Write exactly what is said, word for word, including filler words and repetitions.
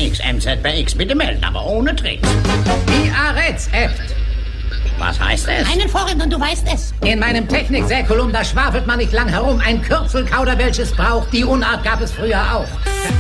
X, M Z B X, bitte melden, aber ohne Tricks. Biarritz-Eft. Was heißt es? Einen Vorrind und du weißt es. In meinem Techniksäkulum, da schwafelt man nicht lang herum. Ein Kürzelkauder, welches braucht. Die Unart gab es früher auch.